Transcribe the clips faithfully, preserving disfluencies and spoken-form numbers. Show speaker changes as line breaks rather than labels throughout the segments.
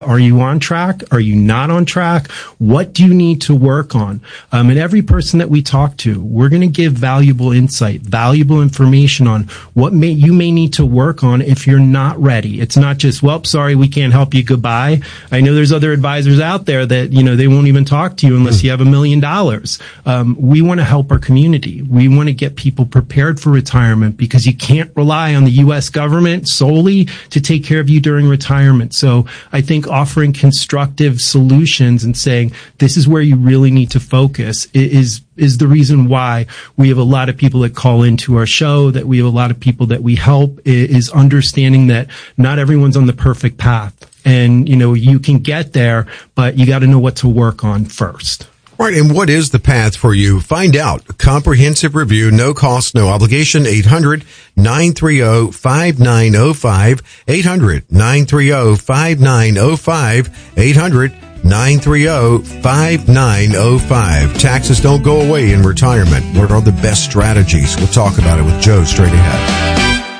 Are you on track? Are you not on track? What do you need to work on? Um, and every person that we talk to, we're going to give valuable insight, valuable information on what may, you may need to work on if you're not ready. It's not just, well, sorry, we can't help you. Goodbye. I know there's other advisors out there that, you know, they won't even talk to you unless you have a million dollars. Um, we want to help our community. We want to get people prepared for retirement because you can't rely on the U S government solely to take care of you during retirement. So I think offering constructive solutions and saying this is where you really need to focus is is the reason why we have a lot of people that call into our show, that we have a lot of people that we help, is understanding that not everyone's on the perfect path. And, you know, you can get there, but you got to know what to work on first.
Right, and what is the path for you? Find out. A comprehensive review, no cost, no obligation. eight hundred, nine three zero, five nine zero five. eight hundred, nine three zero, five nine zero five. eight hundred, nine three zero, five nine zero five. Taxes don't go away in retirement. What are the best strategies? We'll talk about it with Joe straight ahead.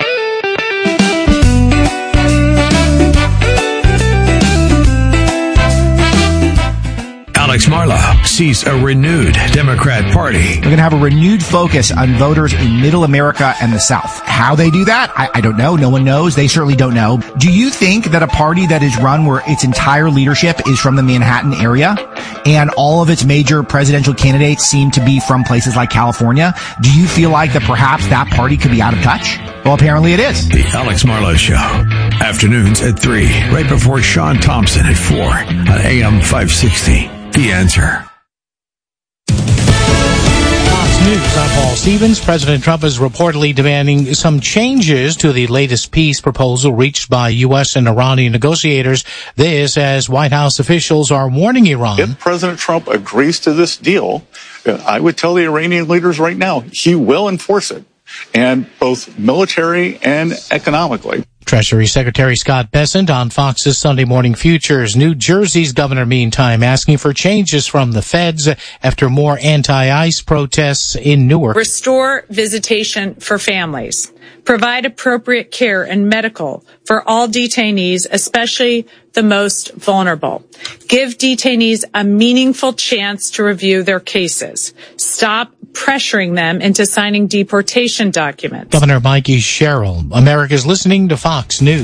Alex Marlow sees a renewed Democrat Party.
We're going to have a renewed focus on voters in Middle America and the South. How they do that, I, I don't know. No one knows. They certainly don't know. Do you think that a party that is run where its entire leadership is from the Manhattan area and all of its major presidential candidates seem to be from places like California, do you feel like that perhaps that party could be out of touch? Well, apparently it is.
The Alex Marlow Show. Afternoons at three, right before Sean Thompson at four on A M five sixty. The Answer.
Fox News, I'm Paul Stevens. President Trump is reportedly demanding some changes to the latest peace proposal reached by U S and Iranian negotiators. This as White House officials are warning Iran.
If President Trump agrees to this deal, I would tell the Iranian leaders right now, he will enforce it, and both military and economically.
Treasury Secretary Scott Bessent on Fox's Sunday Morning Futures. New Jersey's governor, meantime, asking for changes from the feds after more anti-ICE protests in Newark.
Restore visitation for families. Provide appropriate care and medical for all detainees, especially the most vulnerable. Give detainees a meaningful chance to review their cases. Stop pressuring them into signing deportation documents.
Governor Mikey Sherrill. America's listening to Fox News.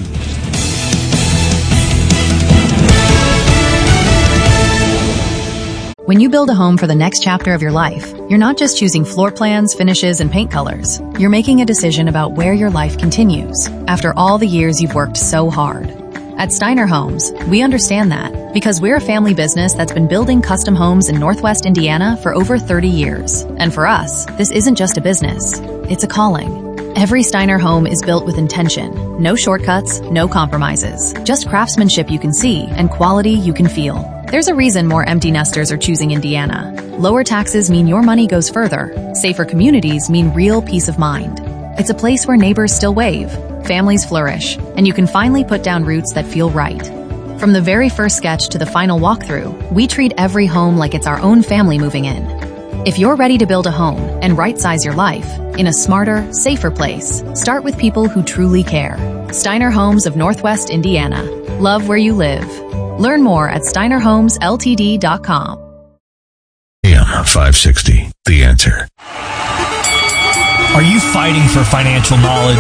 When you build a home for the next chapter of your life, you're not just choosing floor plans, finishes, and paint colors. You're making a decision about where your life continues after all the years you've worked so hard. At Steiner Homes, we understand that because we're a family business that's been building custom homes in Northwest Indiana for over thirty years. And for us, this isn't just a business, it's a calling. Every Steiner home is built with intention. No shortcuts, no compromises. Just craftsmanship you can see and quality you can feel. There's a reason more empty nesters are choosing Indiana. Lower taxes mean your money goes further. Safer communities mean real peace of mind. It's a place where neighbors still wave, families flourish, and you can finally put down roots that feel right. From the very first sketch to the final walkthrough, we treat every home like it's our own family moving in. If you're ready to build a home and right-size your life in a smarter, safer place, start with people who truly care. Steiner Homes of Northwest Indiana. Love where you live. Learn more at steiner homes l t d dot com.
A M five sixty, The Answer.
Are you fighting for financial knowledge?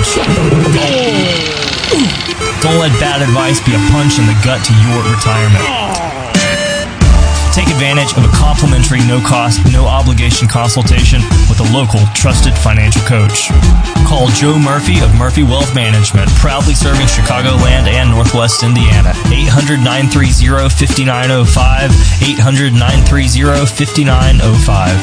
Don't let bad advice be a punch in the gut to your retirement. Take advantage of a complimentary, no-cost, no-obligation consultation with a local, trusted financial coach. Call Joe Murphy of Murphy Wealth Management, proudly serving Chicagoland and Northwest Indiana. eight hundred, nine three zero, five nine zero five, eight hundred, nine three zero, five nine zero five.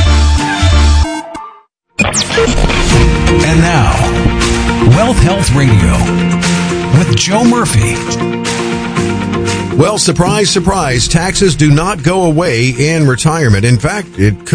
And now, Wealth Health Radio with Joe Murphy.
Well, surprise, surprise, taxes do not go away in retirement. In fact, it could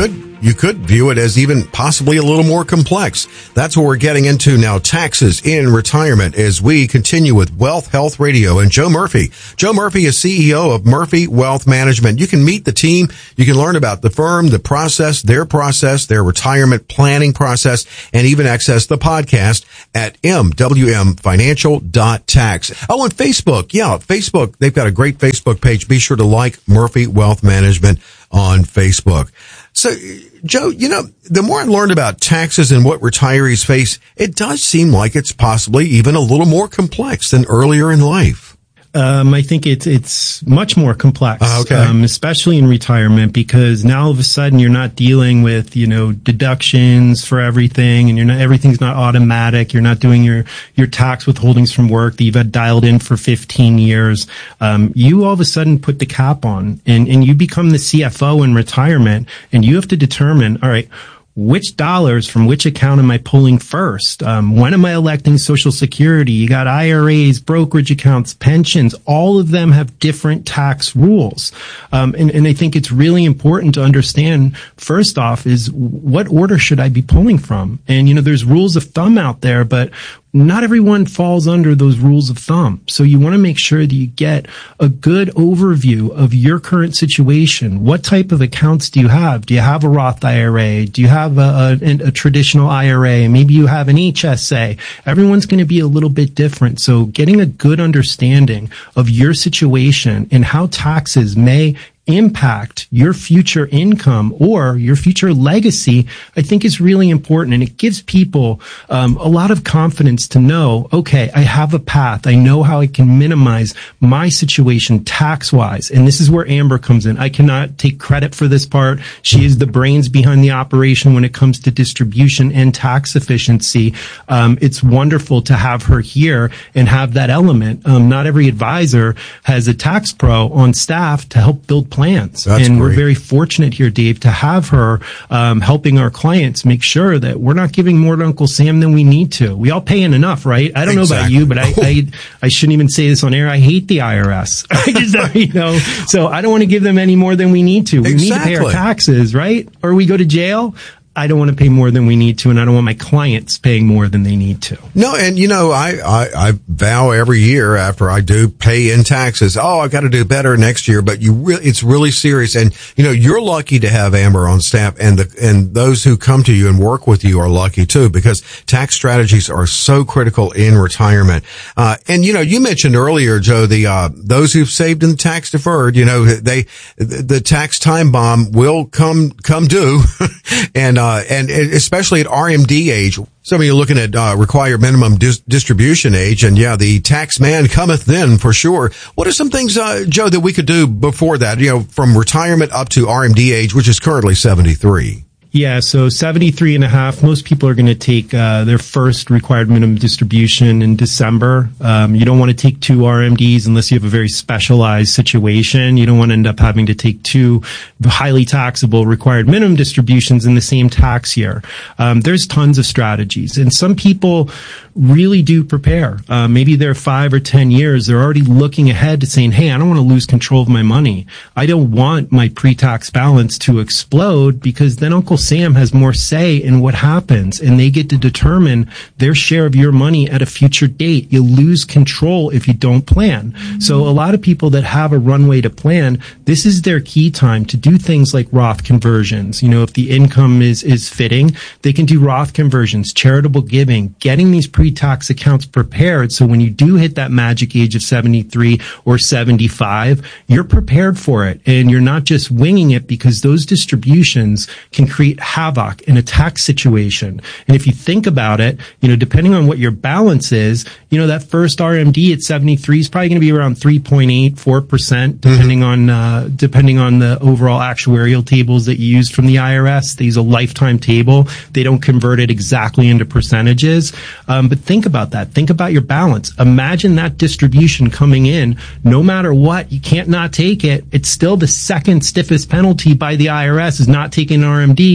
you could view it as even possibly a little more complex. That's what we're getting into now, taxes in retirement, as we continue with Wealth Health Radio and Joe Murphy. Joe Murphy is C E O of Murphy Wealth Management. You can meet the team. You can learn about the firm, the process, their process, their retirement planning process, and even access the podcast at m w m financial dot tax. Oh, and Facebook. Yeah, Facebook. They've got a great Facebook page. Be sure to like Murphy Wealth Management on Facebook. So, Joe, you know, the more I learned about taxes and what retirees face, it does seem like it's possibly even a little more complex than earlier in life.
Um, I think it's it's much more complex,
uh, okay.
um, especially in retirement, because now all of a sudden you're not dealing with, you know, deductions for everything, and you're not everything's not automatic. You're not doing your your tax withholdings from work that you've had dialed in for fifteen years. Um, you all of a sudden put the cap on, and and you become the C F O in retirement, and you have to determine, all right, which dollars from which account am I pulling first? Um, when am I electing Social Security? You got I R As, brokerage accounts, pensions. All of them have different tax rules. Um, and, and I think it's really important to understand, first off, is what order should I be pulling from? And, you know, there's rules of thumb out there, but not everyone falls under those rules of thumb. So you want to make sure that you get a good overview of your current situation. What type of accounts do you have? Do you have a Roth I R A? Do you have a, a, a traditional I R A? Maybe you have an H S A. Everyone's going to be a little bit different. So getting a good understanding of your situation and how taxes may impact your future income or your future legacy, I think is really important. And it gives people um, a lot of confidence to know, okay, I have a path. I know how I can minimize my situation tax-wise. And this is where Amber comes in. I cannot take credit for this part. She is the brains behind the operation when it comes to distribution and tax efficiency. Um, it's wonderful to have her here and have that element. Um, not every advisor has a tax pro on staff to help build plans.
That's
and
great.
We're very fortunate here, Dave, to have her um, helping our clients make sure that we're not giving more to Uncle Sam than we need to. We all pay in enough, right? I don't
Exactly.
know about you, but I, I I shouldn't even say this on air. I hate the I R S. I just, you know, so I don't want to give them any more than we need to. We need to pay our
Exactly.
taxes, right? Or we go to jail. I don't want to pay more than we need to, and I don't want my clients paying more than they need to.
No, and you know, I, I, I vow every year after I do pay in taxes, oh, I got to do better next year, but you really, it's really serious. And, you know, you're lucky to have Amber on staff, and the, and those who come to you and work with you are lucky too, because tax strategies are so critical in retirement. Uh, and, you know, you mentioned earlier, Joe, the, uh, those who've saved in tax deferred, you know, they, the tax time bomb will come, come due. and, Uh, and especially at R M D age, some of you are looking at uh, required minimum dis- distribution age, and yeah, the tax man cometh then for sure. What are some things, uh, Joe, that we could do before that? You know, from retirement up to R M D age, which is currently seventy-three.
Yeah, so seventy-three and a half. Most people are going to take uh, their first required minimum distribution in December. Um, you don't want to take two R M Ds unless you have a very specialized situation. You don't want to end up having to take two highly taxable required minimum distributions in the same tax year. Um, there's tons of strategies, and some people really do prepare. Uh, maybe they're five or ten years. They're already looking ahead to saying, hey, I don't want to lose control of my money. I don't want my pre-tax balance to explode, because then Uncle Sam has more say in what happens, and they get to determine their share of your money at a future date. You lose control if you don't plan. So a lot of people that have a runway to plan, this is their key time to do things like Roth conversions. You know, if the income is, is fitting, they can do Roth conversions, charitable giving, getting these pre-tax accounts prepared. So when you do hit that magic age of seventy-three or seventy-five, you're prepared for it, and you're not just winging it, because those distributions can create havoc in a tax situation. And if you think about it, you know, depending on what your balance is, you know, that first R M D at seventy-three is probably going to be around three point eight, four percent, depending mm-hmm. on, uh, depending on the overall actuarial tables that you use from the I R S. They use a lifetime table. They don't convert it exactly into percentages. Um, but think about that. Think about your balance. Imagine that distribution coming in. No matter what, you can't not take it. It's still the second stiffest penalty by the I R S is not taking an R M D.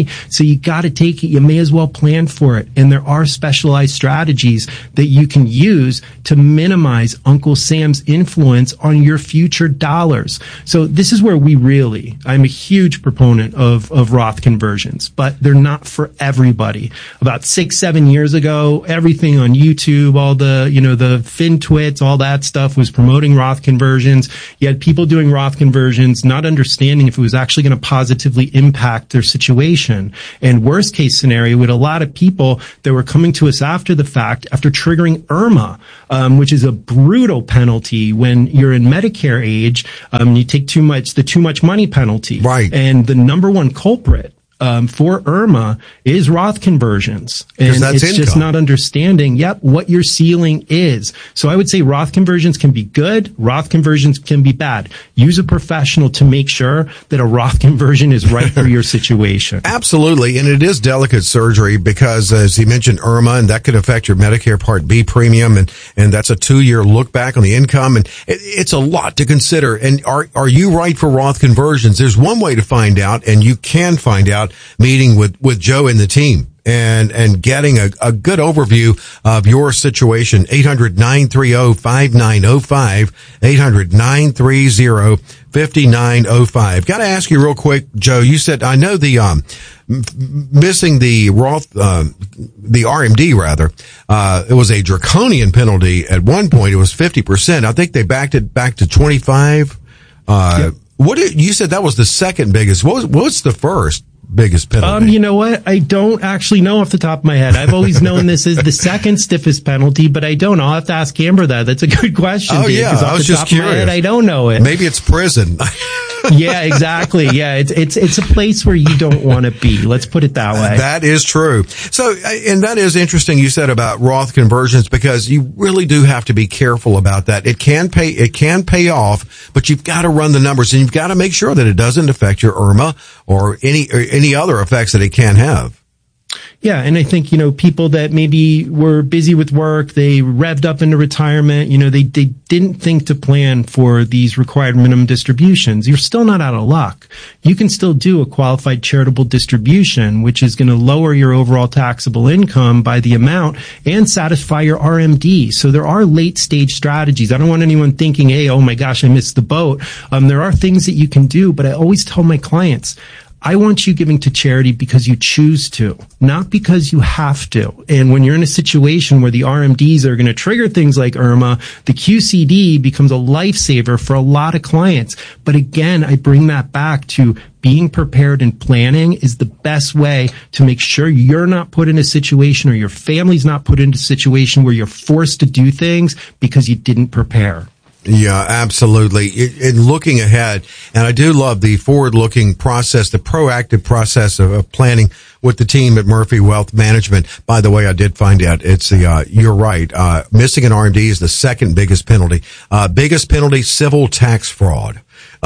So you got to take it. You may as well plan for it. And there are specialized strategies that you can use to minimize Uncle Sam's influence on your future dollars. So this is where we really, I'm a huge proponent of, of Roth conversions, but they're not for everybody. About six, seven years ago, everything on YouTube, all the, you know, the FinTwits, all that stuff was promoting Roth conversions. You had people doing Roth conversions, not understanding if it was actually going to positively impact their situation. And worst case scenario, with a lot of people that were coming to us after the fact, after triggering IRMAA, um, which is a brutal penalty when you're in Medicare age, um, you take too much, the too much money penalty.
Right.
And the number one culprit Um, for IRMAA is Roth conversions. And
that's
it's
income.
just not understanding, yep, what your ceiling is. So I would say Roth conversions can be good. Roth conversions can be bad. Use a professional to make sure that a Roth conversion is right for your situation.
Absolutely. And it is delicate surgery because, as he mentioned, IRMAA, and that could affect your Medicare Part B premium. And, and that's a two year look back on the income. And it, it's a lot to consider. And are, are you right for Roth conversions? There's one way to find out, and you can find out meeting with, with Joe and the team and, and getting a, a good overview of your situation. eight hundred, nine three zero, five nine zero five, eight hundred, nine three zero, five nine zero five. Got to ask you real quick, Joe, you said, I know the, um, m- missing the Roth, uh, the R M D rather, uh, it was a draconian penalty. At one point, it was fifty percent. I think they backed it back to twenty-five. Uh, yep. What did, you said that was the second biggest. What was, what's the first biggest penalty?
Um, you know what? I don't actually know off the top of my head. I've always known this is the second stiffest penalty, but I don't. I'll have to ask Amber that. That's a good question.
Oh,
Dave,
yeah.
off
I was
the
just
top
curious.
Of my head, I don't know it.
Maybe it's prison.
Yeah, exactly. Yeah, it's it's it's a place where you don't want to be. Let's put it that way.
That is true. So, and that is interesting you said about Roth conversions, because you really do have to be careful about that. It can pay, it can pay off, but you've got to run the numbers, and you've got to make sure that it doesn't affect your IRMAA or any or any other effects that it can have.
Yeah, and I think, you know, people that maybe were busy with work, they revved up into retirement, you know, they, they didn't think to plan for these required minimum distributions. You're still not out of luck. You can still do a qualified charitable distribution, which is going to lower your overall taxable income by the amount and satisfy your R M D. So there are late stage strategies. I don't want anyone thinking, hey, oh my gosh, I missed the boat. Um, there are things that you can do, but I always tell my clients, I want you giving to charity because you choose to, not because you have to. And when you're in a situation where the R M Ds are going to trigger things like IRMAA, the Q C D becomes a lifesaver for a lot of clients. But again, I bring that back to being prepared and planning is the best way to make sure you're not put in a situation or your family's not put into a situation where you're forced to do things because you didn't prepare.
Yeah, absolutely. In looking ahead, and I do love the forward-looking process, the proactive process of, of planning with the team at Murphy Wealth Management. By the way, I did find out it's the, uh, you're right, uh, missing an R M D is the second biggest penalty. Uh, biggest penalty, civil tax fraud.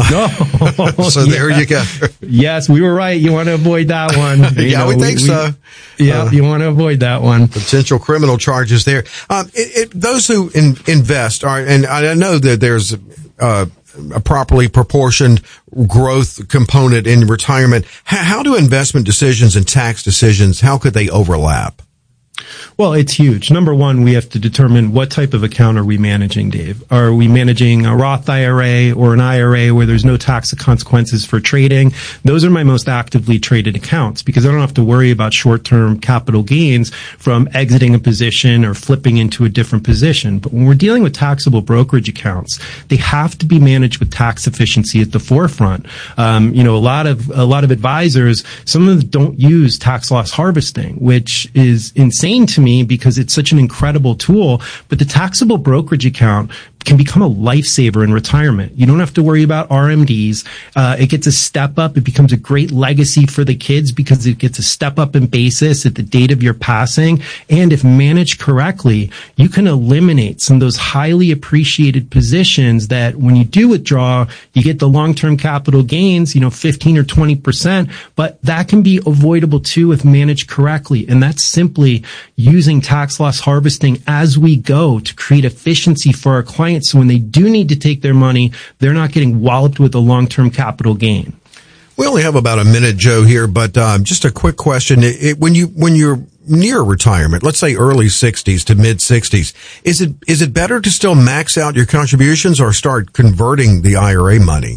Oh,
so there
yeah.
you go.
Yes, we were right. You want to avoid that one. You
yeah,
know,
we think
we,
so.
Yeah,
uh,
you want to avoid that one.
Potential criminal charges there. Um, it, it, those who in, invest are, and I know that there's uh, a properly proportioned growth component in retirement. How, how do investment decisions and tax decisions, how could they overlap?
Well, it's huge. Number one, we have to determine what type of account are we managing, Dave? Are we managing a Roth I R A or an I R A where there's no tax consequences for trading? Those are my most actively traded accounts because I don't have to worry about short-term capital gains from exiting a position or flipping into a different position. But when we're dealing with taxable brokerage accounts, they have to be managed with tax efficiency at the forefront. Um, you know, a lot of, a lot of advisors, some of them don't use tax loss harvesting, which is insane to me because it's such an incredible tool, but the taxable brokerage account can become a lifesaver in retirement. You don't have to worry about R M Ds. Uh, it gets a step up. It becomes a great legacy for the kids because it gets a step up in basis at the date of your passing. And if managed correctly, you can eliminate some of those highly appreciated positions that when you do withdraw, you get the long-term capital gains, you know, fifteen or twenty percent, but that can be avoidable too if managed correctly. And that's simply using tax loss harvesting as we go to create efficiency for our clients. So when they do need to take their money, they're not getting walloped with a long-term capital gain.
We only have about a minute, Joe, here, but um, just a quick question. It, it, when you when you're near retirement, let's say early sixties to mid sixties, is it is it better to still max out your contributions or start converting the I R A money?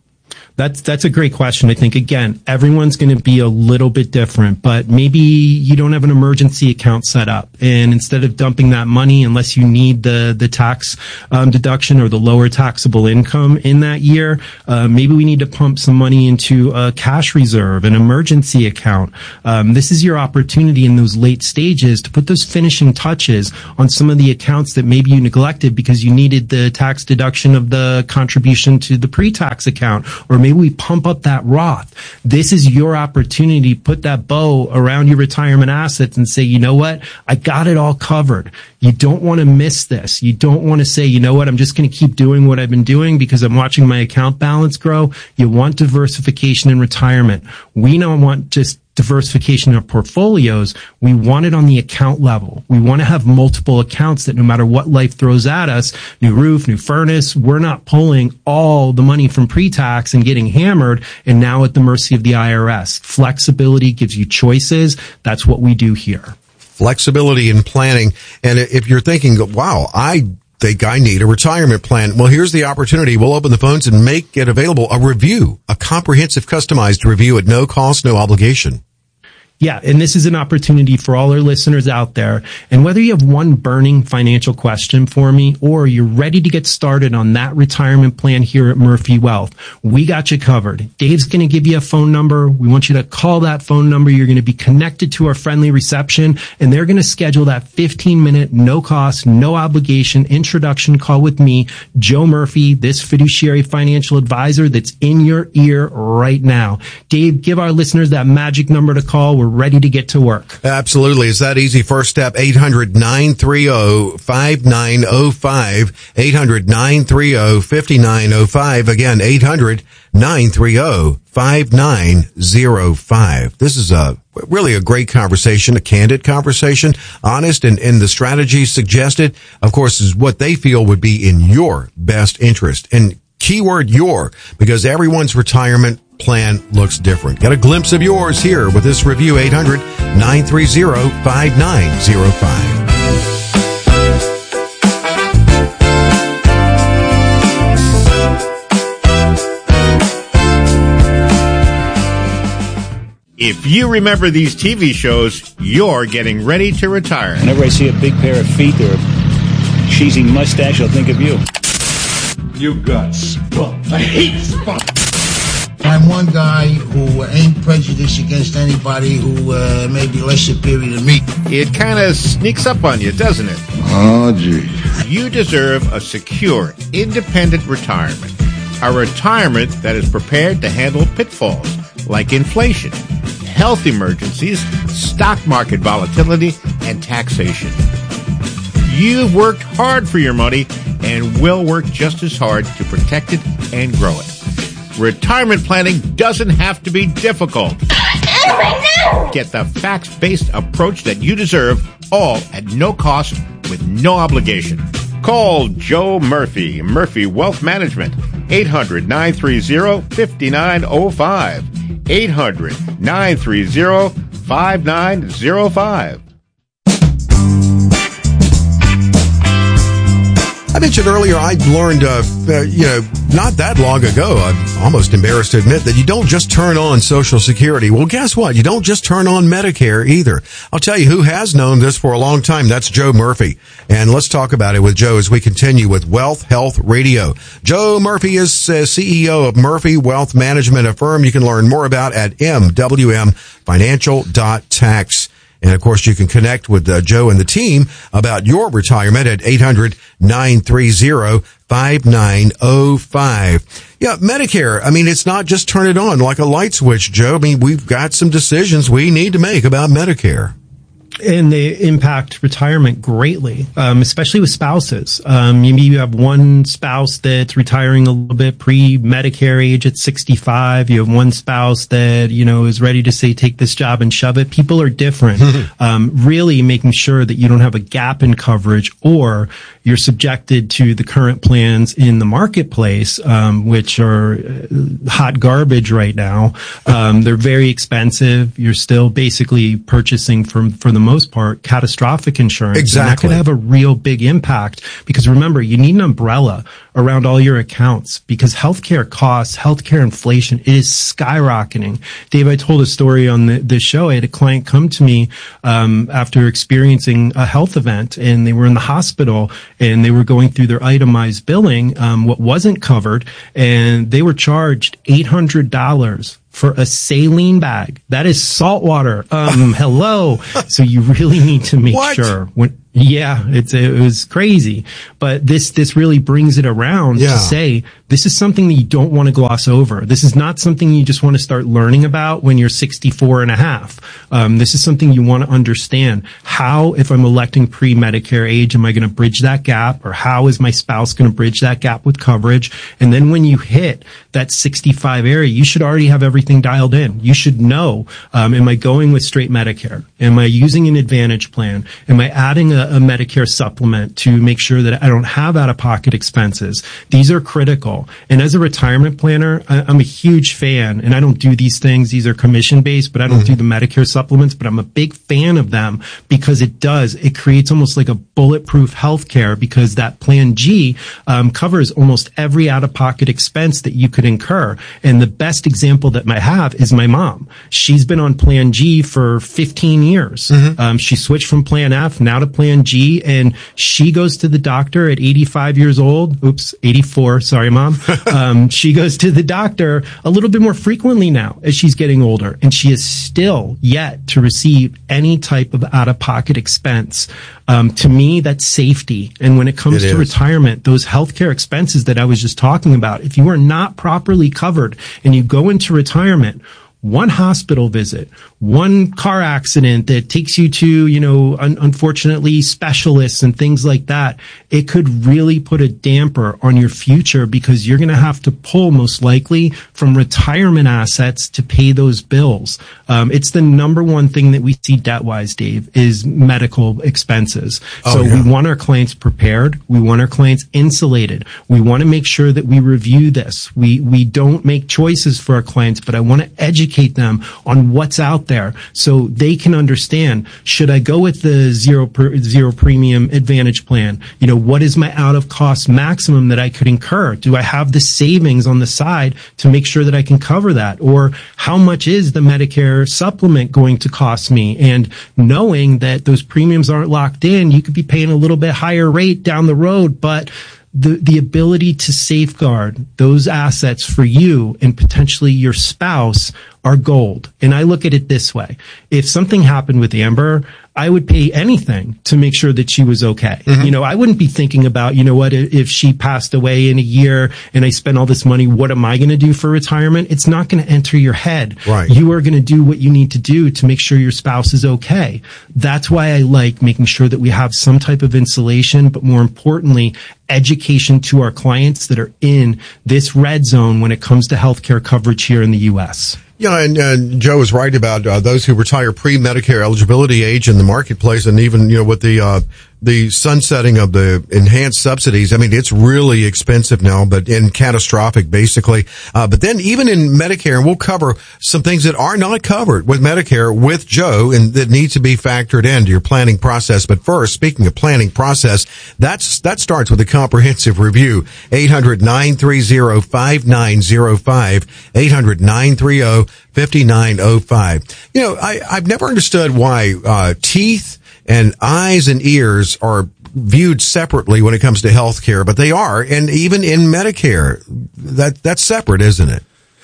That's that's a great question. I think, again, everyone's going to be a little bit different, but maybe you don't have an emergency account set up. And instead of dumping that money, unless you need the, the tax um, deduction or the lower taxable income in that year, uh, maybe we need to pump some money into a cash reserve, an emergency account. Um, this is your opportunity in those late stages to put those finishing touches on some of the accounts that maybe you neglected because you needed the tax deduction of the contribution to the pre-tax account, or maybe we pump up that Roth. This is your opportunity to put that bow around your retirement assets and say, you know what? I got it all covered. You don't want to miss this. You don't want to say, you know what? I'm just going to keep doing what I've been doing because I'm watching my account balance grow. You want diversification in retirement. We don't want just diversification of portfolios. We want it on the account level. We want to have multiple accounts that no matter what life throws at us, new roof, new furnace, we're not pulling all the money from pre-tax and getting hammered and now at the mercy of the I R S. Flexibility gives you choices. That's what we do here.
Flexibility in planning. And if you're thinking, wow, I think I need a retirement plan. Well, here's the opportunity. We'll open the phones and make it available. A review, a comprehensive customized review at no cost, no obligation.
Yeah, and this is an opportunity for all our listeners out there. And whether you have one burning financial question for me or you're ready to get started on that retirement plan here at Murphy Wealth, we got you covered. Dave's going to give you a phone number. We want you to call that phone number. You're going to be connected to our friendly reception, and they're going to schedule that fifteen minute, no cost, no obligation introduction call with me, Joe Murphy, this fiduciary financial advisor that's in your ear right now. Dave, give our listeners that magic number to call. We're ready to get to work.
Absolutely. It's that easy. First step, eight hundred, nine three zero, five nine zero five, eight hundred, nine three zero, five nine zero five. Again, eight hundred, nine three zero, five nine zero five. This is a really a great conversation, a candid conversation, honest, and, and the strategies suggested, of course, is what they feel would be in your best interest. And keyword your, because everyone's retirement plan looks different. Get a glimpse of yours here with this review, eight hundred, nine three zero, five nine zero five.
If you remember these T V shows, you're getting ready to retire.
Whenever I see a big pair of feet or a cheesy mustache, I'll think of you.
You got spunk. I hate spunk.
I'm one guy who ain't prejudiced against anybody who uh, may be less superior than me.
It kind of sneaks up on you, doesn't it?
Oh, gee.
You deserve a secure, independent retirement. A retirement that is prepared to handle pitfalls like inflation, health emergencies, stock market volatility, and taxation. You've worked hard for your money and will work just as hard to protect it and grow it. Retirement planning doesn't have to be difficult. Get the facts-based approach that you deserve, all at no cost with no obligation. Call Joe Murphy, Murphy Wealth Management, eight hundred, nine three zero, five nine zero five, eight hundred, nine three zero, five nine zero five.
I mentioned earlier, I learned, uh, uh, you know, not that long ago, I'm almost embarrassed to admit that you don't just turn on Social Security. Well, guess what? You don't just turn on Medicare either. I'll tell you who has known this for a long time. That's Joe Murphy. And let's talk about it with Joe as we continue with Wealth Health Radio. Joe Murphy is uh, C E O of Murphy Wealth Management, a firm you can learn more about at m w m financial dot tax. And, of course, you can connect with uh, Joe and the team about your retirement at eight hundred, nine three zero, five nine zero five. Yeah, Medicare, I mean, it's not just turn it on like a light switch, Joe. I mean, we've got some decisions we need to make about Medicare.
And they impact retirement greatly, um, especially with spouses. Um, maybe you have one spouse that's retiring a little bit pre-Medicare age at sixty-five. You have one spouse that, you know, is ready to say, take this job and shove it. People are different. um, really making sure that you don't have a gap in coverage, or you're subjected to the current plans in the marketplace, um, which are hot garbage right now. Um, they're very expensive. You're still basically purchasing from, for the most part, catastrophic insurance.
Exactly.
And that could have a real big impact, because remember, you need an umbrella around all your accounts, because healthcare costs, healthcare inflation, it is skyrocketing. Dave, I told a story on the, the show. I had a client come to me um, after experiencing a health event, and they were in the hospital, and they were going through their itemized billing, um, what wasn't covered, and they were charged eight hundred dollars for a saline bag. That is salt water. Um, hello. So you really need to make
What?
sure when, yeah, it's, it was crazy, but this, this really brings it around
Yeah.
to say, this is something that you don't want to gloss over. This is not something you just want to start learning about when you're sixty-four and a half. Um, this is something you want to understand. How, if I'm electing pre-Medicare age, am I going to bridge that gap, or how is my spouse going to bridge that gap with coverage? And then when you hit that sixty-five area, you should already have everything dialed in. You should know, um, am I going with straight Medicare? Am I using an Advantage plan? Am I adding a, a Medicare supplement to make sure that I don't have out-of-pocket expenses? These are critical. And as a retirement planner, I, I'm a huge fan, and I don't do these things. These are commission-based, but I don't mm-hmm. do the Medicare supplements, but I'm a big fan of them, because it does, it creates almost like a bulletproof healthcare, because that Plan G um, covers almost every out-of-pocket expense that you could incur. And the best example that I have is my mom. She's been on Plan G for fifteen years. Mm-hmm. Um, she switched from Plan F now to Plan G, and she goes to the doctor at eighty-five years old. Oops, eighty-four. Sorry, Mom. um, she goes to the doctor a little bit more frequently now as she's getting older, and she is still yet to receive any type of out-of-pocket expense. Um, to me, that's safety. And when it comes
It
to
is.
retirement, those healthcare expenses that I was just talking about, if you are not properly covered and you go into retirement, one hospital visit, one car accident that takes you to, you know, un- unfortunately specialists and things like that, it could really put a damper on your future, because you're going to have to pull most likely from retirement assets to pay those bills. Um, it's the number one thing that we see debt-wise, Dave, is medical expenses.
Oh,
so
yeah.
we want our clients prepared. We want our clients insulated. We want to make sure that we review this. We, we don't make choices for our clients, but I want to educate them on what's out there so they can understand, should I go with the zero per, zero premium Advantage plan? You know, what is my out of cost maximum that I could incur? Do I have the savings on the side to make sure that I can cover that? Or how much is the Medicare supplement going to cost me? And knowing that those premiums aren't locked in, you could be paying a little bit higher rate down the road, but the, the ability to safeguard those assets for you and potentially your spouse are gold. And I look at it this way. If something happened with Amber, I would pay anything to make sure that she was okay. Mm-hmm. You know, I wouldn't be thinking about, you know what, if she passed away in a year and I spent all this money, what am I going to do for retirement? It's not going to enter your head.
Right.
You are going to do what you need to do to make sure your spouse is okay. That's why I like making sure that we have some type of insulation, but more importantly, education to our clients that are in this red zone when it comes to healthcare coverage here in the U S.
Yeah, and, and Joe is right about uh, those who retire pre-Medicare eligibility age in the marketplace, and even, you know, with the uh, the sunsetting of the enhanced subsidies. I mean, it's really expensive now, but in catastrophic, basically. Uh, but then even in Medicare, and we'll cover some things that are not covered with Medicare with Joe and that need to be factored into your planning process. But first, speaking of planning process, that's that starts with a comprehensive review. eight hundred, nine three zero, five nine zero five, eight hundred, nine three zero, five nine zero five. You know, I, I've never understood why uh teeth and eyes and ears are viewed separately when it comes to health care, but they are. And even in Medicare, that that's separate, isn't it?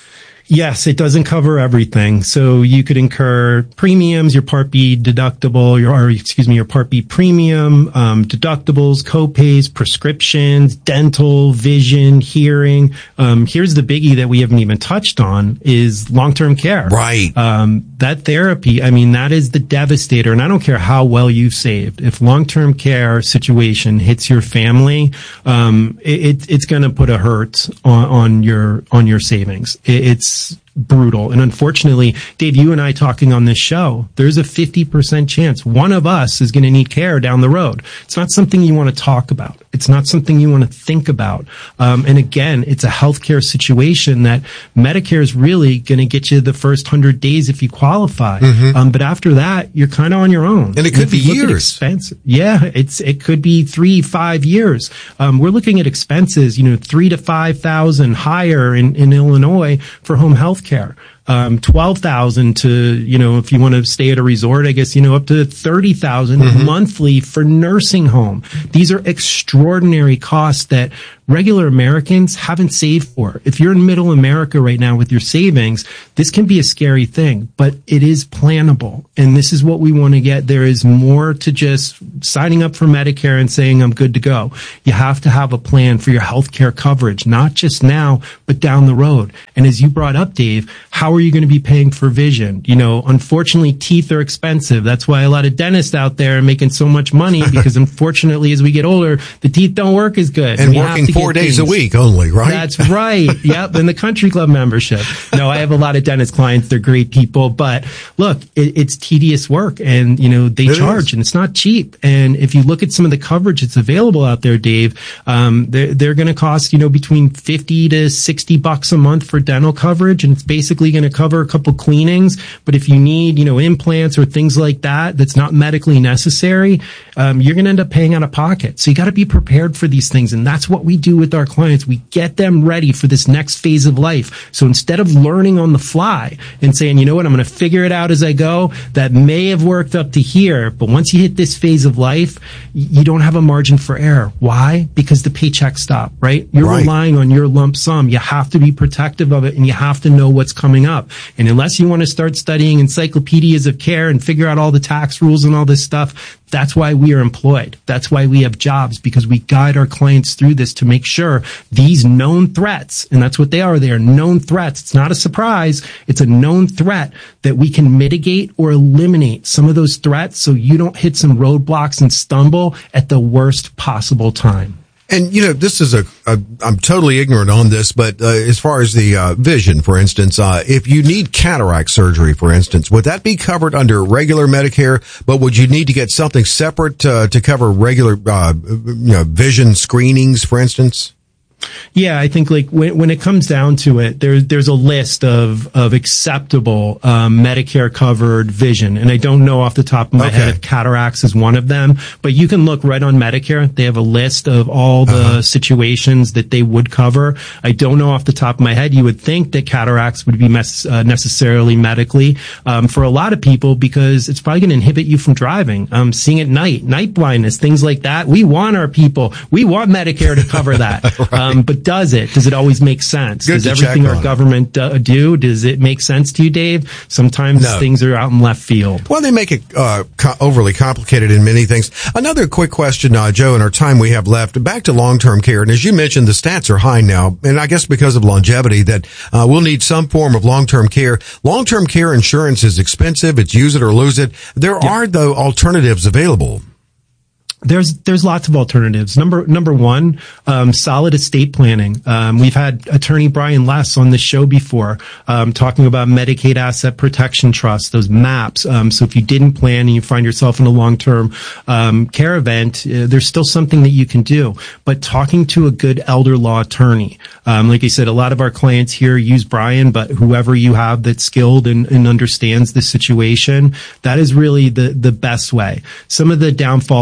Yes, it doesn't cover everything. So you could incur premiums, your Part B deductible, your, or excuse me, your Part B premium, um, deductibles, copays, prescriptions, dental, vision, hearing. Um, here's the biggie that we haven't even touched on is long-term care.
Right.
Um, that therapy, I mean, that is the devastator. And I don't care how well you've saved. If long-term care situation hits your family, um, it, it's going to put a hurt on, on your, on your savings. It, it's, brutal. And unfortunately, Dave, you and I talking on this show, there's a fifty percent chance one of us is going to need care down the road. It's not something you want to talk about. It's not something you want to think about. Um, and again, it's a healthcare situation that Medicare is really going to get you the first hundred days if you qualify. Mm-hmm. Um, but after that, you're kind of on your own.
And it could and be years.
Expenses, yeah, it's, it could be three, five years. Um, we're looking at expenses, you know, three to five thousand higher in, in Illinois for home health care. Um, twelve thousand to, you know, if you want to stay at a resort, I guess, you know, up to thirty thousand mm-hmm. monthly for nursing home. These are extraordinary costs that regular Americans haven't saved for. If you're in middle America right now with your savings, this can be a scary thing, but it is plannable. And this is what we want to get. There is more to just signing up for Medicare and saying, I'm good to go. You have to have a plan for your healthcare coverage, not just now, but down the road. And as you brought up, Dave, how are you going to be paying for vision? You know, unfortunately, teeth are expensive. That's why a lot of dentists out there are making so much money because unfortunately, as we get older, the teeth don't work as good.
And, and working four days things. a week only, right?
That's right. Yep. And the country club membership. No, I have a lot of dentist clients. They're great people, but look, it, it's tedious work and, you know, they it charge is. and it's not cheap. And if you look at some of the coverage that's available out there, Dave, um, they're, they're going to cost, you know, between fifty to sixty bucks a month for dental coverage. And it's basically going to cover a couple cleanings. But if you need, you know, implants or things like that, that's not medically necessary, um, you're going to end up paying out of pocket. So you got to be prepared for these things. And that's what we do with our clients. We get them ready for this next phase of life. So instead of learning on the fly and saying, you know what, I'm going to figure it out as I go, that may have worked up to here. But once you hit this phase of life, you don't have a margin for error. Why? Because the paychecks stop, right? You're right. relying on your lump sum. You have to be protective of it and you have to know what's coming up. And unless you want to start studying encyclopedias of care and figure out all the tax rules and all this stuff, that's why we are employed. That's why we have jobs, because we guide our clients through this to make sure these known threats, and that's what they are, they are known threats. It's not a surprise. It's a known threat that we can mitigate or eliminate some of those threats so you don't hit some roadblocks and stumble at the worst possible time.
And, you know, this is a, a I'm totally ignorant on this, but uh, as far as the uh, vision, for instance, uh, if you need cataract surgery, for instance, would that be covered under regular Medicare, but would you need to get something separate uh, to cover regular, uh, you know, vision screenings, for instance?
Yeah, I think like when when it comes down to it, there's there's a list of of acceptable um, Medicare covered vision, and I don't know off the top of my okay. head if cataracts is one of them. But you can look right on Medicare; they have a list of all the uh-huh. situations that they would cover. I don't know off the top of my head. You would think that cataracts would be mes- uh, necessarily medically um, for a lot of people because it's probably going to inhibit you from driving, um, seeing at night, night blindness, things like that. We want our people. We want Medicare to cover that. right. Um, but does it? Does it always make sense?
Good
does everything our government uh, do? Does it make sense to you, Dave? Sometimes no. things are out in left field.
Well, they make it uh, co- overly complicated in many things. Another quick question, uh, Joe, in our time we have left, back to long-term care. And as you mentioned, the stats are high now, and I guess because of longevity, that uh, we'll need some form of long-term care. Long-term care insurance is expensive. It's use it or lose it. There yep. are, though, alternatives available.
There's there's lots of alternatives. Number number one, um, solid estate planning. Um, we've had attorney Brian Less on this show before, um, talking about Medicaid Asset Protection Trust, those MAPs. Um, so if you didn't plan and you find yourself in a long-term um, care event, uh, there's still something that you can do. But talking to a good elder law attorney, um, like I said, a lot of our clients here use Brian, but whoever you have that's skilled and, and understands the situation, that is really the the best way. Some of the downfalls of long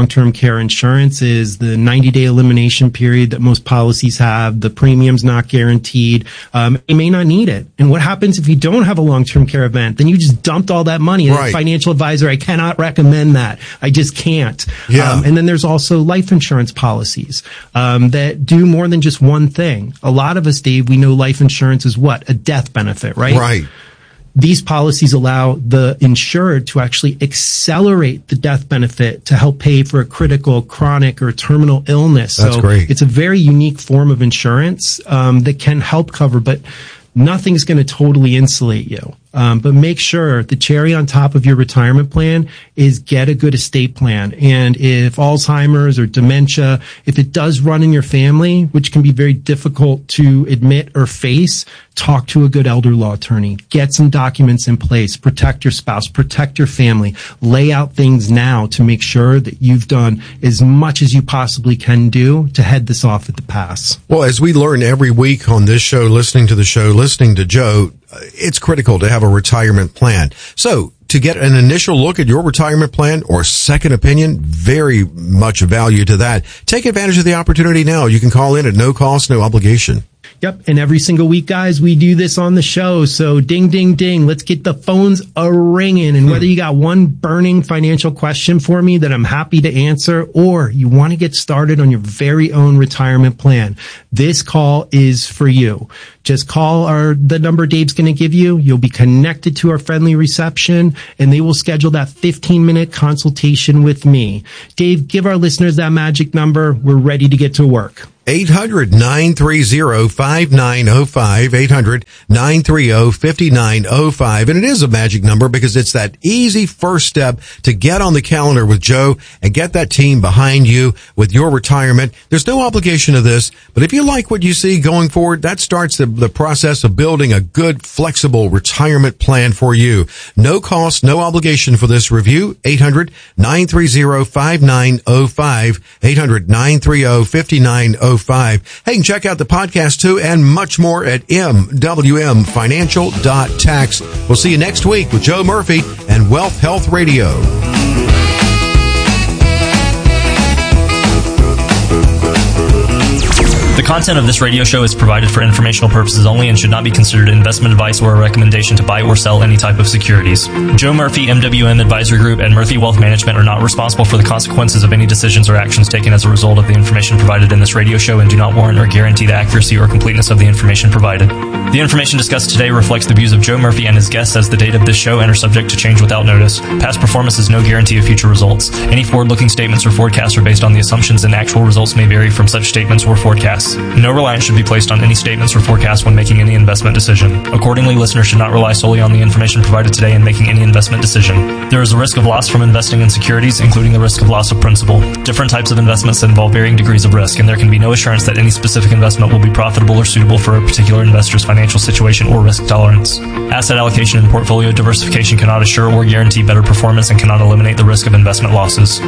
long-term care insurance is the ninety-day elimination period that most policies have. The premium's not guaranteed. Um, you may not need it. And what happens if you don't have a long-term care event? Then you just dumped all that money. As a financial advisor, I cannot recommend that. I just can't.
Yeah.
Um, and then there's also life insurance policies um, that do more than just one thing. A lot of us, Dave, we know life insurance is what? A death benefit, right?
Right.
These policies allow the insured to actually accelerate the death benefit to help pay for a critical, chronic, or terminal illness.
That's
so
great.
It's a very unique form of insurance um, that can help cover, but nothing's going to totally insulate you. Um, but make sure the cherry on top of your retirement plan is get a good estate plan. And if Alzheimer's or dementia, if it does run in your family, which can be very difficult to admit or face, talk to a good elder law attorney. Get some documents in place. Protect your spouse. Protect your family. Lay out things now to make sure that you've done as much as you possibly can do to head this off at the pass.
Well, as we learn every week on this show, listening to the show, listening to Joe, it's critical to have a retirement plan. So to get an initial look at your retirement plan or second opinion, very much value to that. Take advantage of the opportunity now. You can call in at no cost, no obligation.
Yep. And every single week, guys, we do this on the show. So ding, ding, ding. Let's get the phones a ringing. And whether you got one burning financial question for me that I'm happy to answer, or you want to get started on your very own retirement plan, this call is for you. Just call our, the number Dave's going to give you. You'll be connected to our friendly reception and they will schedule that fifteen minute consultation with me. Dave, give our listeners that magic number. We're ready to get to work.
eight hundred, nine three zero, five nine zero five, eight hundred, nine three zero, five nine zero five. And it is a magic number because it's that easy first step to get on the calendar with Joe and get that team behind you with your retirement. There's no obligation to this, but if you like what you see going forward, that starts the, the process of building a good, flexible retirement plan for you. No cost, no obligation for this review. eight hundred, nine three zero, five nine zero five, eight hundred, nine three zero, five nine zero five. Hey, and check out the podcast too and much more at m w m financial dot tax. We'll see you next week with Joe Murphy and Wealth Health Radio.
The content of this radio show is provided for informational purposes only and should not be considered investment advice or a recommendation to buy or sell any type of securities. Joe Murphy, M W M Advisory Group, and Murphy Wealth Management are not responsible for the consequences of any decisions or actions taken as a result of the information provided in this radio show and do not warrant or guarantee the accuracy or completeness of the information provided. The information discussed today reflects the views of Joe Murphy and his guests as the date of this show and are subject to change without notice. Past performance is no guarantee of future results. Any forward-looking statements or forecasts are based on the assumptions, and actual results may vary from such statements or forecasts. No reliance should be placed on any statements or forecasts when making any investment decision. Accordingly, listeners should not rely solely on the information provided today in making any investment decision. There is a risk of loss from investing in securities, including the risk of loss of principal. Different types of investments involve varying degrees of risk, and there can be no assurance that any specific investment will be profitable or suitable for a particular investor's financial situation or risk tolerance. Asset allocation and portfolio diversification cannot assure or guarantee better performance and cannot eliminate the risk of investment losses.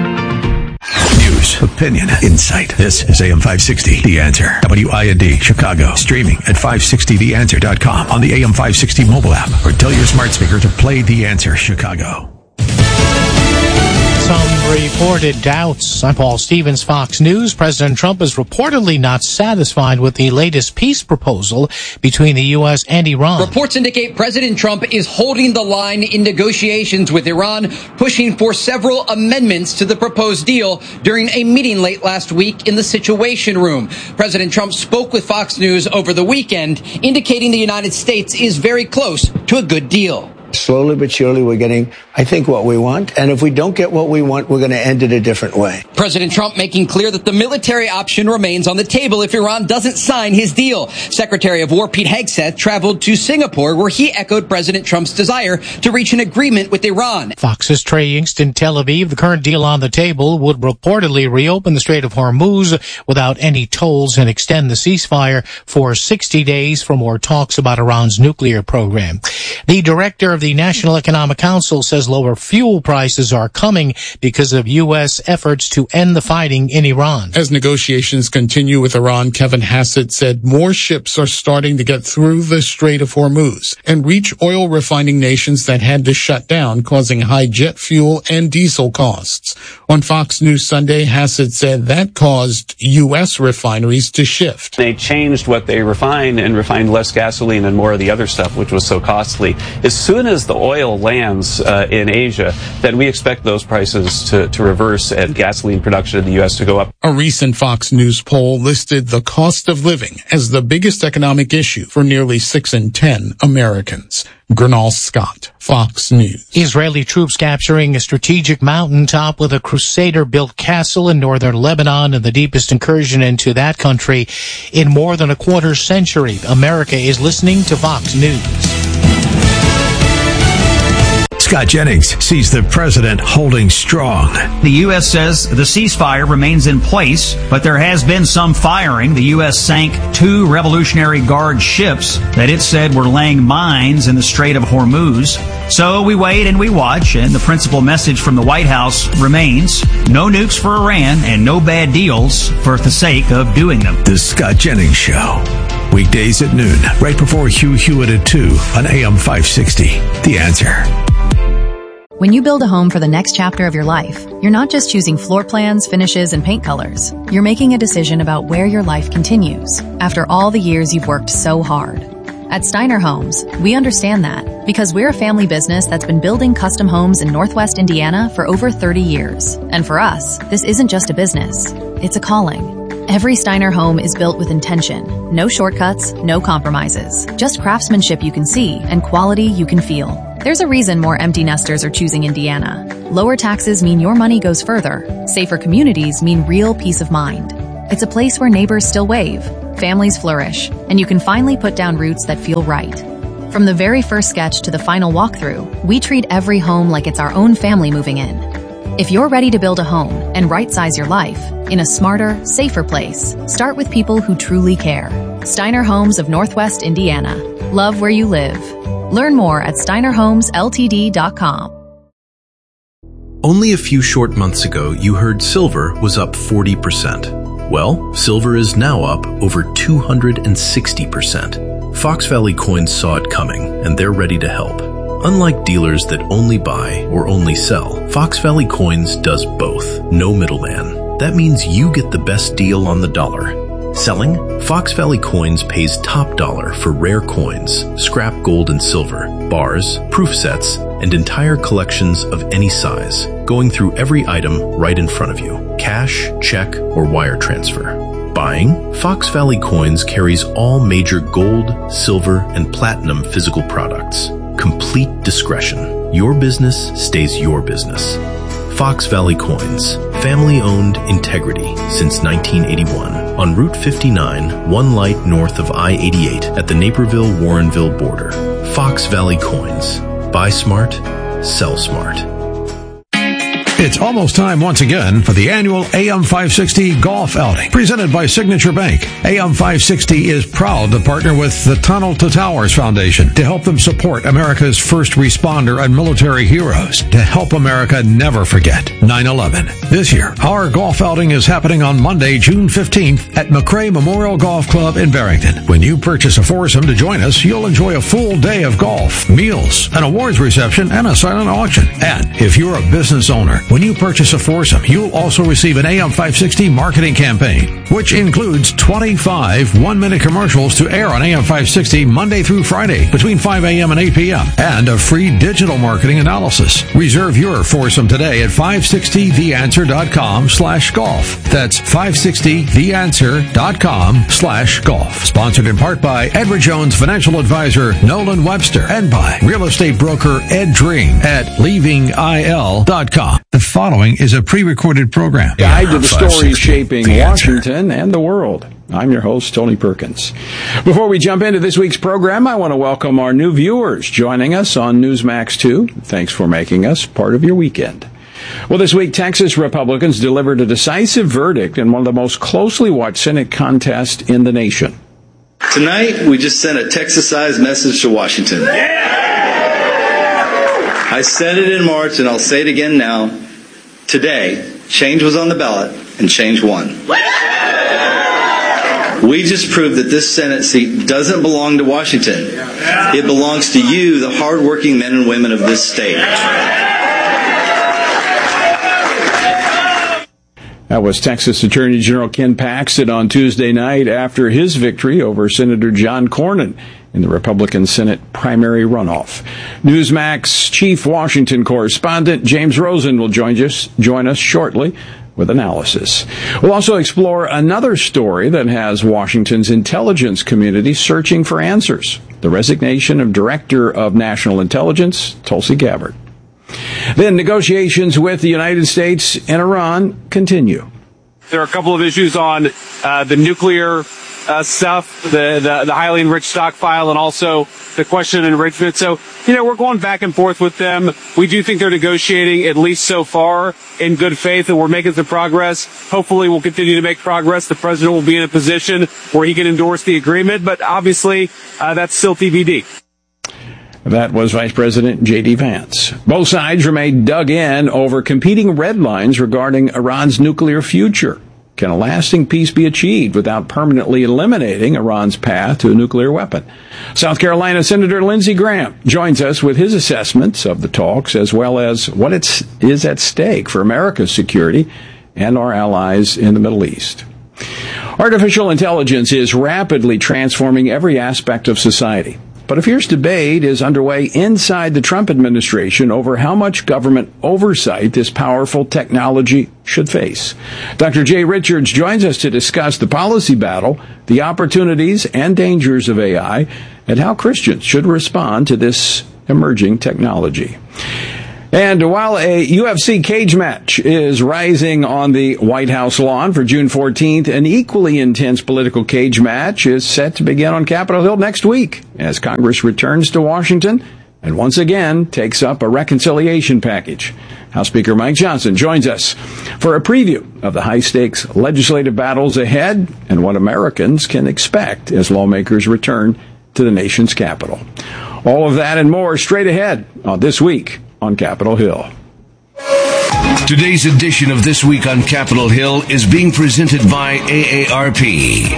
News, opinion, insight. This is A M five sixty, The Answer. W I N D, Chicago. Streaming at five sixty the answer dot com on the A M five sixty mobile app, or tell your smart speaker to play The Answer Chicago.
Some reported doubts. I'm Paul Stevens, Fox News. President Trump is reportedly not satisfied with the latest peace proposal between the U S and Iran.
Reports indicate President Trump is holding the line in negotiations with Iran, pushing for several amendments to the proposed deal during a meeting late last week in the Situation Room. President Trump spoke with Fox News over the weekend, indicating the United States is very close to a good deal.
Slowly but surely, we're getting, I think, what we want. And if we don't get what we want, we're going to end it a different way.
President Trump making clear that the military option remains on the table if Iran doesn't sign his deal. Secretary of War Pete Hegseth traveled to Singapore, where he echoed President Trump's desire to reach an agreement with Iran.
Fox's Trey Yingst in Tel Aviv. The current deal on the table would reportedly reopen the Strait of Hormuz without any tolls and extend the ceasefire for sixty days for more talks about Iran's nuclear program. The director of the the National Economic Council says lower fuel prices are coming because of U S efforts to end the fighting in Iran.
As negotiations continue with Iran, Kevin Hassett said more ships are starting to get through the Strait of Hormuz and reach oil refining nations that had to shut down, causing high jet fuel and diesel costs. On Fox News Sunday, Hassett said that caused U S refineries to shift.
They changed what they refined and refined less gasoline and more of the other stuff, which was so costly. As soon as the oil lands uh, in Asia, then we expect those prices to, to reverse and gasoline production in the U S to go up.
A recent Fox News poll listed the cost of living as the biggest economic issue for nearly six in ten Americans. Gernal Scott, Fox News.
Israeli troops capturing a strategic mountaintop with a Crusader-built castle in northern Lebanon and the deepest incursion into that country in more than a quarter century. America is listening to Fox News.
Scott Jennings sees the president holding strong.
The U S says the ceasefire remains in place, but there has been some firing. The U S sank two Revolutionary Guard ships that it said were laying mines in the Strait of Hormuz. So we wait and we watch, and the principal message from the White House remains: no nukes for Iran and no bad deals for the sake of doing them.
The Scott Jennings Show. Weekdays at noon, right before Hugh Hewitt at two on A M five sixty. The Answer.
When you build a home for the next chapter of your life, you're not just choosing floor plans, finishes, and paint colors. You're making a decision about where your life continues after all the years you've worked so hard. At Steiner Homes, we understand that because we're a family business that's been building custom homes in Northwest Indiana for over thirty years. And for us, this isn't just a business, it's a calling. Every Steiner home is built with intention. No shortcuts, no compromises. Just craftsmanship you can see and quality you can feel. There's a reason more empty nesters are choosing Indiana. Lower taxes mean your money goes further. Safer communities mean real peace of mind. It's a place where neighbors still wave, families flourish, and you can finally put down roots that feel right. From the very first sketch to the final walkthrough, we treat every home like it's our own family moving in. If you're ready to build a home and right-size your life in a smarter, safer place, start with people who truly care. Steiner Homes of Northwest Indiana. Love where you live. Learn more at steiner homes l t d dot com.
Only a few short months ago, you heard silver was up forty percent. Well, silver is now up over two hundred sixty percent. Fox Valley Coins saw it coming, and they're ready to help. Unlike dealers that only buy or only sell, Fox Valley Coins does both. No middleman. That means you get the best deal on the dollar. Selling? Fox Valley Coins pays top dollar for rare coins, scrap gold and silver, bars, proof sets, and entire collections of any size, going through every item right in front of you. Cash, check, or wire transfer. Buying? Fox Valley Coins carries all major gold, silver, and platinum physical products. Complete discretion. Your business stays your business. Fox Valley Coins. Family-owned integrity since nineteen eighty-one. On Route fifty-nine, one light north of I eighty-eight at the Naperville-Warrenville border. Fox Valley Coins. Buy smart, sell smart.
It's almost time once again for the annual A M five sixty Golf Outing, presented by Signature Bank. A M five sixty is proud to partner with the Tunnel to Towers Foundation to help them support America's first responder and military heroes, to help America never forget nine eleven. This year, our golf outing is happening on Monday, June fifteenth at McRae Memorial Golf Club in Barrington. When you purchase a foursome to join us, you'll enjoy a full day of golf, meals, an awards reception, and a silent auction. And if you're a business owner, when you purchase a foursome, you'll also receive an A M five sixty marketing campaign, which includes twenty-five one-minute commercials to air on A M five sixty Monday through Friday between five a.m. and eight p.m. and a free digital marketing analysis. Reserve your foursome today at five sixty the answer dot com slash golf. That's five sixty the answer dot com slash golf. Sponsored in part by Edward Jones Financial Advisor Nolan Webster and by real estate broker Ed Dream at leaving I L dot com. The following is a pre-recorded program.
Guide to the stories shaping Washington and the world. I'm your host, Tony Perkins. Before we jump into this week's program, I want to welcome our new viewers joining us on Newsmax two. Thanks for making us part of your weekend. Well, this week, Texas Republicans delivered a decisive verdict in one of the most closely watched Senate contests in the nation.
Tonight, we just sent a Texas-sized message to Washington. Yeah! I said it in March, and I'll say it again now. Today, change was on the ballot, and change won. We just proved that this Senate seat doesn't belong to Washington. It belongs to you, the hardworking men and women of this state.
That was Texas Attorney General Ken Paxton on Tuesday night after his victory over Senator John Cornyn in the Republican Senate primary runoff. Newsmax chief Washington correspondent James Rosen will join us, join us shortly with analysis. We'll also explore another story that has Washington's intelligence community searching for answers: the resignation of Director of National Intelligence Tulsi Gabbard. Then negotiations with the United States and Iran continue.
There are a couple of issues on uh, the nuclear uh, stuff, the, the the highly enriched stockpile, and also the question of enrichment. So, you know, we're going back and forth with them. We do think they're negotiating, at least so far, in good faith, and we're making some progress. Hopefully we'll continue to make progress. The president will be in a position where he can endorse the agreement, but obviously uh, that's still T B D.
That was Vice President J D. Vance. Both sides remain dug in over competing red lines regarding Iran's nuclear future. Can a lasting peace be achieved without permanently eliminating Iran's path to a nuclear weapon? South Carolina Senator Lindsey Graham joins us with his assessments of the talks, as well as what it's, is at stake for America's security and our allies in the Middle East. Artificial intelligence is rapidly transforming every aspect of society. But a fierce debate is underway inside the Trump administration over how much government oversight this powerful technology should face. Doctor Jay Richards joins us to discuss the policy battle, the opportunities and dangers of A I, and how Christians should respond to this emerging technology. And while a U F C cage match is rising on the White House lawn for June fourteenth, an equally intense political cage match is set to begin on Capitol Hill next week as Congress returns to Washington and once again takes up a reconciliation package. House Speaker Mike Johnson joins us for a preview of the high-stakes legislative battles ahead and what Americans can expect as lawmakers return to the nation's capital. All of that and more straight ahead on This Week on Capitol Hill.
Today's edition of This Week on Capitol Hill is being presented by A A R P.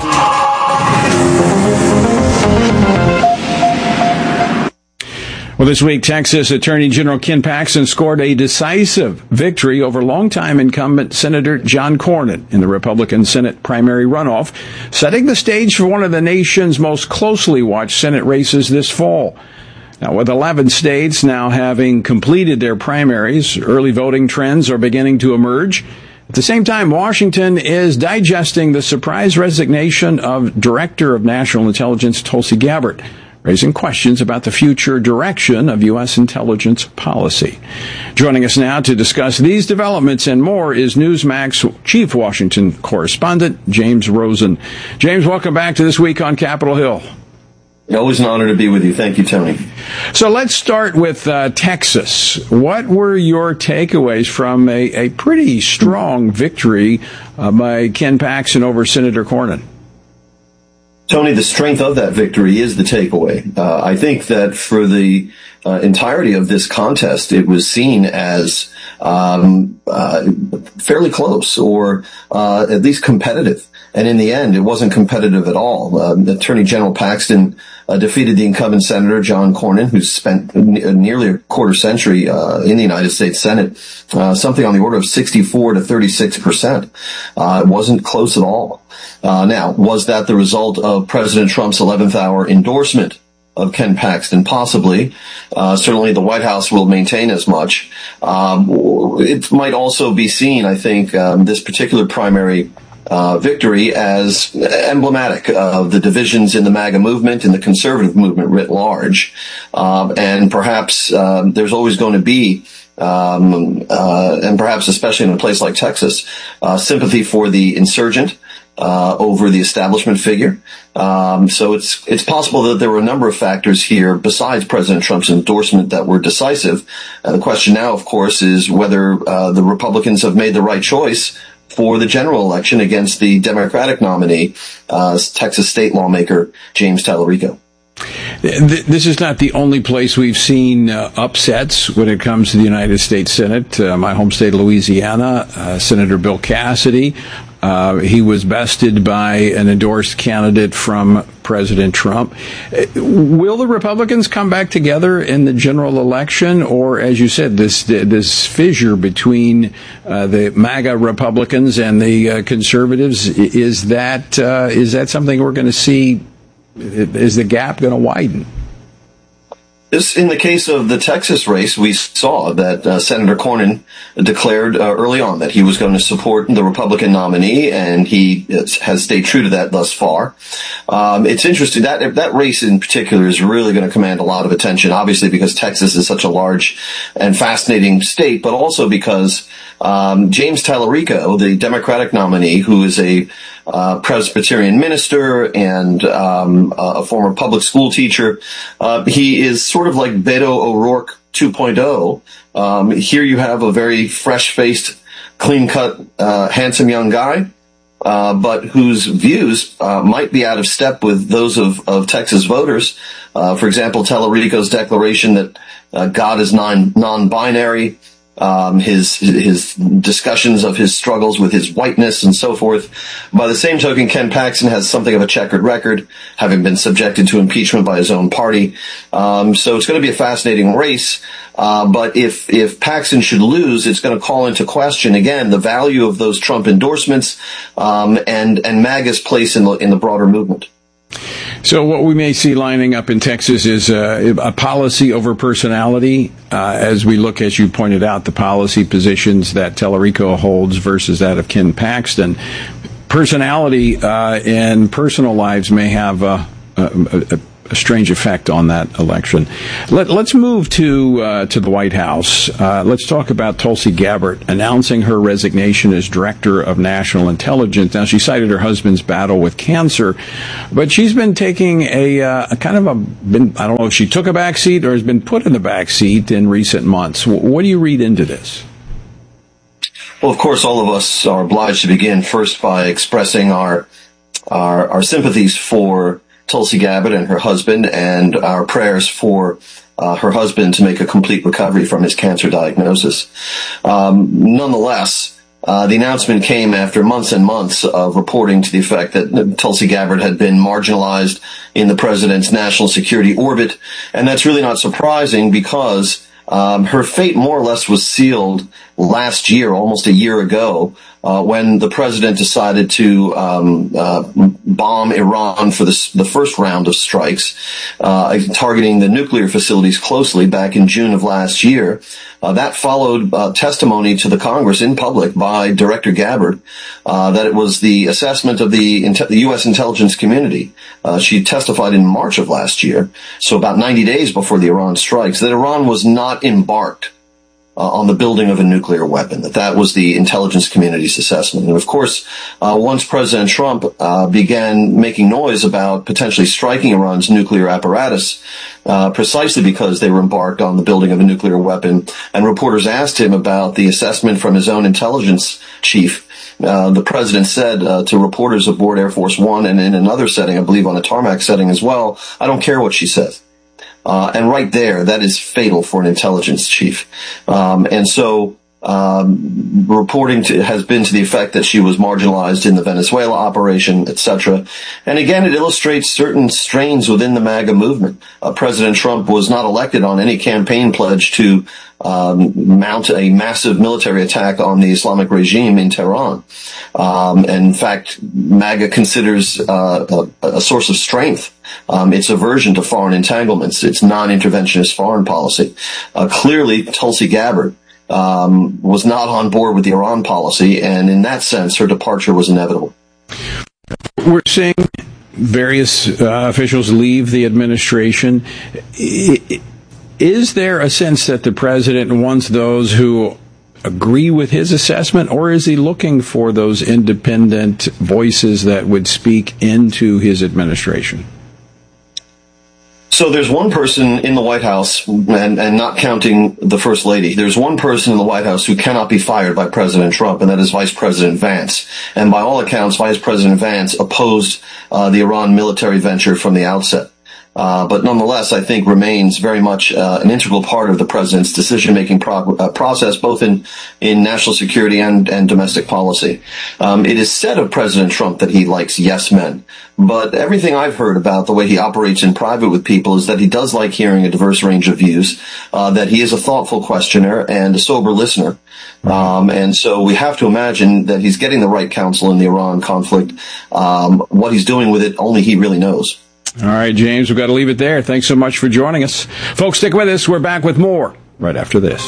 Well, this week, Texas Attorney General Ken Paxton scored a decisive victory over longtime incumbent Senator John Cornyn in the Republican Senate primary runoff, setting the stage for one of the nation's most closely watched Senate races this fall. Now, with eleven states now having completed their primaries, early voting trends are beginning to emerge. At the same time, Washington is digesting the surprise resignation of Director of National Intelligence Tulsi Gabbard, raising questions about the future direction of U S intelligence policy. Joining us now to discuss these developments and more is Newsmax Chief Washington Correspondent James Rosen. James, welcome back to This Week on Capitol Hill.
Always an honor to be with you. Thank you, Tony.
So let's start with uh, Texas. What were your takeaways from a, a pretty strong victory uh, by Ken Paxton over Senator Cornyn?
Tony, the strength of that victory is the takeaway. Uh, I think that for the uh, entirety of this contest, it was seen as um, uh, fairly close or uh, at least competitive. And in the end, it wasn't competitive at all. Uh, Attorney General Paxton uh, defeated the incumbent Senator John Cornyn, who's spent n- nearly a quarter century uh, in the United States Senate, uh, something on the order of sixty-four to thirty-six percent. Uh, it wasn't close at all. Uh, now, was that the result of President Trump's eleventh hour endorsement of Ken Paxton? Possibly. Uh, certainly the White House will maintain as much. Um, it might also be seen, I think, um, this particular primary Uh, victory as emblematic of the divisions in the MAGA movement and the conservative movement writ large. Um, and perhaps um, there's always going to be, um, uh, and perhaps especially in a place like Texas, uh, sympathy for the insurgent uh, over the establishment figure. Um, so it's it's possible that there were a number of factors here besides President Trump's endorsement that were decisive. And the question now, of course, is whether uh, the Republicans have made the right choice for the general election against the Democratic nominee, uh, Texas state lawmaker James Tallarico.
This is not the only place we've seen uh, upsets when it comes to the United States Senate. Uh, my home state of Louisiana, uh, Senator Bill Cassidy, uh, he was bested by an endorsed candidate from President Trump. Will the Republicans come back together in the general election, or, as you said, this this fissure between uh, the MAGA Republicans and the uh, conservatives, is that uh, is that something we're going to see? Is the gap going to widen?
This, in the case of the Texas race, we saw that uh, Senator Cornyn declared uh, early on that he was going to support the Republican nominee, and he has stayed true to that thus far. Um, it's interesting that that race in particular is really going to command a lot of attention, obviously because Texas is such a large and fascinating state, but also because um, James Tallarico, the Democratic nominee, who is a Uh, Presbyterian minister and um, a former public school teacher. Uh, he is sort of like Beto O'Rourke two point oh. Um, here you have a very fresh-faced, clean-cut, uh, handsome young guy, uh, but whose views uh, might be out of step with those of, of Texas voters. Uh, for example, Tallarico's declaration that uh, God is non, non-binary, Um, his his discussions of his struggles with his whiteness and so forth. By the same token, Ken Paxton has something of a checkered record, having been subjected to impeachment by his own party. Um, so it's going to be a fascinating race. Uh, but if if Paxton should lose, it's going to call into question again the value of those Trump endorsements um, and and MAGA's place in the in the broader movement.
So what we may see lining up in Texas is uh, a policy over personality, uh, as we look, as you pointed out, the policy positions that Tallarico holds versus that of Ken Paxton. Personality uh, and personal lives may have a, a, a, a strange effect on that election. Let, let's move to uh, to the White House. Uh, let's talk about Tulsi Gabbard announcing her resignation as Director of National Intelligence. Now, she cited her husband's battle with cancer, but she's been taking a, uh, a kind of a, been, I don't know if she took a back seat or has been put in the back seat in recent months. What do you read into this?
Well, of course, all of us are obliged to begin first by expressing our our, our sympathies for Tulsi Gabbard and her husband, and our prayers for uh, her husband to make a complete recovery from his cancer diagnosis. Um, nonetheless, uh, the announcement came after months and months of reporting to the effect that Tulsi Gabbard had been marginalized in the president's national security orbit, and that's really not surprising because um, her fate more or less was sealed last year, almost a year ago, uh, when the president decided to um, uh, bomb Iran for this, the first round of strikes, uh, targeting the nuclear facilities closely back in June of last year. Uh, that followed uh, testimony to the Congress in public by Director Gabbard uh, that it was the assessment of the, the U S intelligence community. Uh, she testified in March of last year, so about ninety days before the Iran strikes, that Iran was not embarked Uh, on the building of a nuclear weapon, that that was the intelligence community's assessment. And of course, uh, once President Trump uh, began making noise about potentially striking Iran's nuclear apparatus, uh, precisely because they were embarked on the building of a nuclear weapon, and reporters asked him about the assessment from his own intelligence chief, uh, the president said uh, to reporters aboard Air Force One and in another setting, I believe on a tarmac setting as well, I don't care what she says. Uh, and right there, that is fatal for an intelligence chief. Um, and so, um, reporting to, has been to the effect that she was marginalized in the Venezuela operation, et cetera. And again, it illustrates certain strains within the MAGA movement. Uh, President Trump was not elected on any campaign pledge to um, mount a massive military attack on the Islamic regime in Tehran. Um, and in fact, MAGA considers uh, a, a source of strength Um, its aversion to foreign entanglements, its non-interventionist foreign policy. Uh, clearly, Tulsi Gabbard um, was not on board with the Iran policy, and in that sense, her departure was inevitable.
We're seeing various uh, officials leave the administration. Is there a sense that the president wants those who agree with his assessment, or is he looking for those independent voices that would speak into his administration?
So there's one person in the White House, and, and not counting the First Lady, there's one person in the White House who cannot be fired by President Trump, and that is Vice President Vance. And by all accounts, Vice President Vance opposed uh, the Iran military venture from the outset. Uh, but nonetheless, I think remains very much uh, an integral part of the president's decision-making pro- uh, process, both in, in national security and, and domestic policy. Um, it is said of President Trump that he likes yes men, but everything I've heard about the way he operates in private with people is that he does like hearing a diverse range of views, uh, that he is a thoughtful questioner and a sober listener. Um, and so we have to imagine that he's getting the right counsel in the Iran conflict. Um, what he's doing with it, only he really knows.
All right, James, we've got to leave it there. Thanks so much for joining us. Folks, stick with us. We're back with more right after this.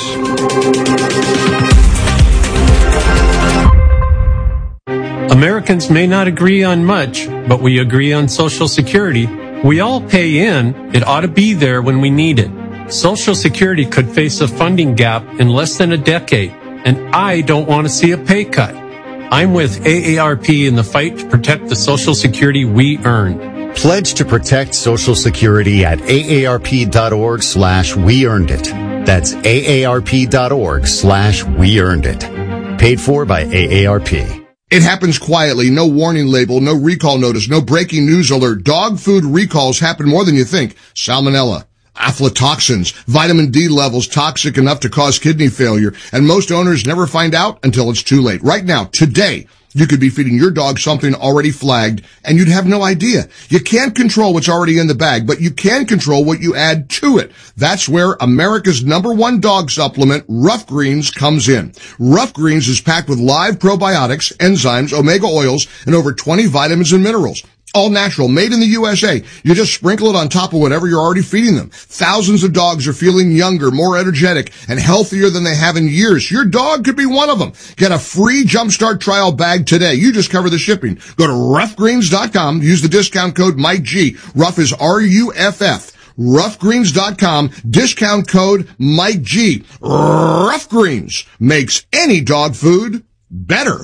Americans may not agree on much, but we agree on Social Security. We all pay in. It ought to be there when we need it. Social Security could face a funding gap in less than a decade, and I don't want to see a pay cut. I'm with A A R P in the fight to protect the Social Security we earn.
Pledge to protect Social Security at aarp.org slash we earned it. That's aarp.org slash we earned it. Paid for by A A R P.
It happens quietly, no warning label, no recall notice, no breaking news alert. Dog food recalls happen more than you think. Salmonella, aflatoxins, vitamin D levels toxic enough to cause kidney failure, and most owners never find out until it's too late. Right now, today, you could be feeding your dog something already flagged, and you'd have no idea. You can't control what's already in the bag, but you can control what you add to it. That's where America's number one dog supplement, Rough Greens, comes in. Rough Greens is packed with live probiotics, enzymes, omega oils, and over twenty vitamins and minerals. All natural, made in the U S A. You just sprinkle it on top of whatever you're already feeding them. Thousands of dogs are feeling younger, more energetic, and healthier than they have in years. Your dog could be one of them. Get a free Jumpstart trial bag today. You just cover the shipping. Go to rough greens dot com. Use the discount code Mike G. Rough is R U F F. rough greens dot com. Discount code Mike G. Rough Greens makes any dog food better.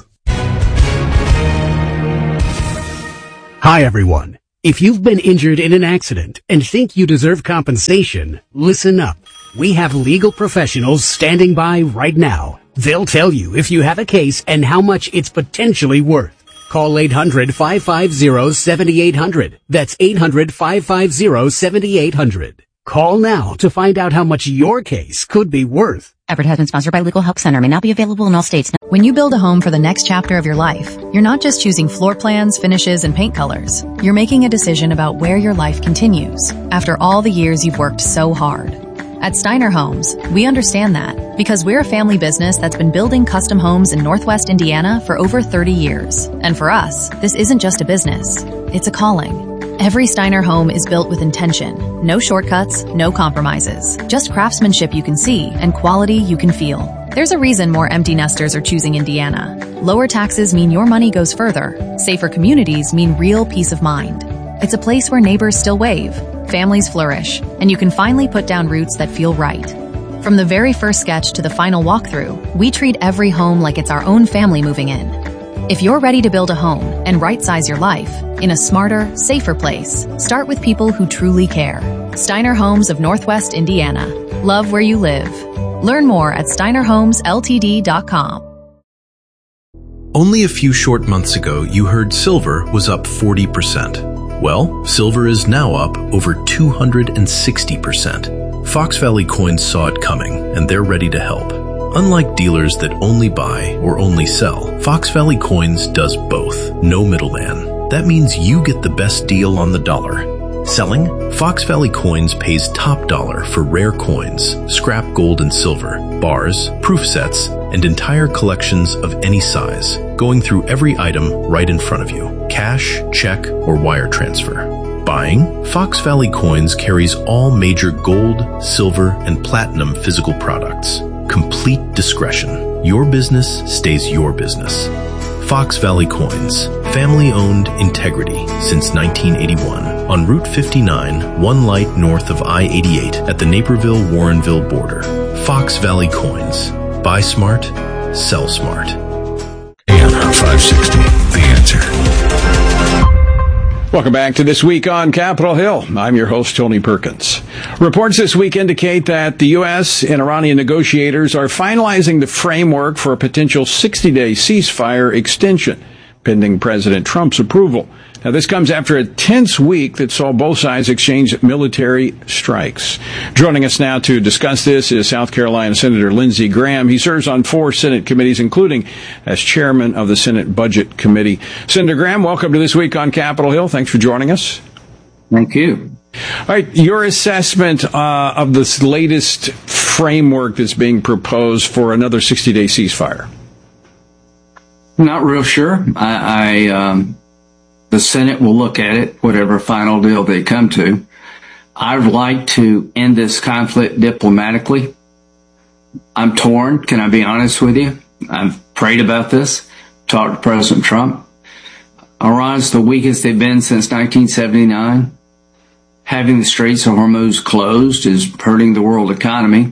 Hi, everyone. If you've been injured in an accident and think you deserve compensation, listen up. We have legal professionals standing by right now. They'll tell you if you have a case and how much it's potentially worth. Call eight hundred, five five zero, seven eight zero zero. That's eight hundred, five five zero, seven eight zero zero. Call now to find out how much your case could be worth.
Advertisement sponsored by Legal Help Center. May not be available in all states. When you build a home for the next chapter of your life, you're not just choosing floor plans, finishes, and paint colors. You're making a decision about where your life continues after all the years you've worked so hard. At Steiner Homes, we understand that because we're a family business that's been building custom homes in Northwest Indiana for over thirty years. And for us, this isn't just a business. It's a calling. Every Steiner home is built with intention. No shortcuts, no compromises. Just craftsmanship you can see and quality you can feel. There's a reason more empty nesters are choosing Indiana. Lower taxes mean your money goes further. Safer communities mean real peace of mind. It's a place where neighbors still wave, families flourish, and you can finally put down roots that feel right. From the very first sketch to the final walkthrough, we treat every home like it's our own family moving in. If you're ready to build a home and right-size your life in a smarter, safer place, start with people who truly care. Steiner Homes of Northwest Indiana. Love where you live. Learn more at steiner homes l t d dot com.
Only a few short months ago, you heard silver was up forty percent. Well, silver is now up over two hundred sixty percent. Fox Valley Coins saw it coming, and they're ready to help. Unlike dealers that only buy or only sell, Fox Valley Coins does both. No middleman. That means you get the best deal on the dollar. Selling? Fox Valley Coins pays top dollar for rare coins, scrap gold and silver, bars, proof sets, and entire collections of any size, going through every item right in front of you. Cash, check, or wire transfer. Buying? Fox Valley Coins carries all major gold, silver, and platinum physical products. Complete discretion. Your business stays your business. Fox Valley Coins. Family-owned integrity since nineteen eighty-one. On Route fifty-nine, one light north of I eighty-eight at the Naperville-Warrenville border. Fox Valley Coins. Buy smart, sell smart.
A M five sixty, The Answer. Welcome back to This Week on Capitol Hill. I'm your host, Tony Perkins. Reports this week indicate that the U S and Iranian negotiators are finalizing the framework for a potential sixty-day ceasefire extension, pending President Trump's approval.
Now, this comes after a tense week that saw both sides exchange military strikes. Joining us now to discuss this is South Carolina Senator Lindsey Graham. He serves on four Senate committees, including as chairman of the Senate Budget Committee. Senator Graham, welcome to This Week on Capitol Hill. Thanks for joining us.
Thank you.
All right, your assessment uh, of this latest framework that's being proposed for another sixty-day ceasefire.
Not real sure. I, I um, the Senate will look at it, whatever final deal they come to. I'd like to end this conflict diplomatically. I'm torn. Can I be honest with you? I've prayed about this, talked to President Trump. Iran's the weakest they've been since nineteen seventy-nine. Having the Straits of Hormuz closed is hurting the world economy.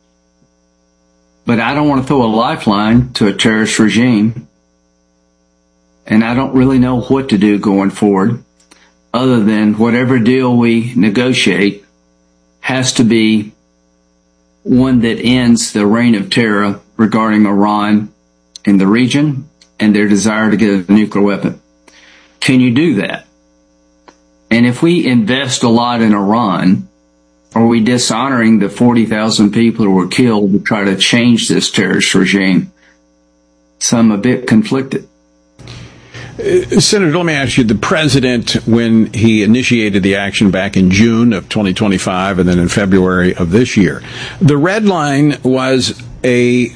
But I don't want to throw a lifeline to a terrorist regime. And I don't really know what to do going forward, other than whatever deal we negotiate has to be one that ends the reign of terror regarding Iran in the region and their desire to get a nuclear weapon. Can you do that? And if we invest a lot in Iran, are we dishonoring the forty thousand people who were killed to try to change this terrorist regime? So I'm a bit conflicted.
Uh, Senator, let me ask you, the president, when he initiated the action back in June of twenty twenty-five and then in February of this year, the red line was a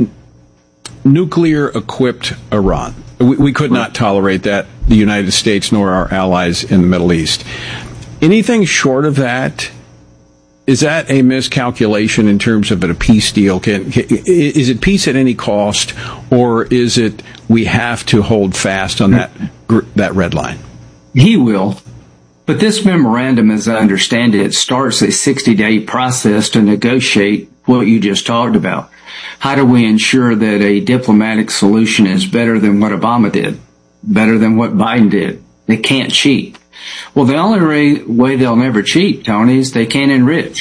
nuclear-equipped Iran. We, we could not tolerate that, the United States nor our allies in the Middle East. Anything short of that, is that a miscalculation in terms of a peace deal? Can, can, is it peace at any cost, or is it we have to hold fast on that that red line?
He will. But this memorandum, as I understand it, starts a sixty-day process to negotiate what you just talked about. How do we ensure that a diplomatic solution is better than what Obama did, better than what Biden did? They can't cheat. Well, the only way they'll never cheat, Tony, is they can't enrich.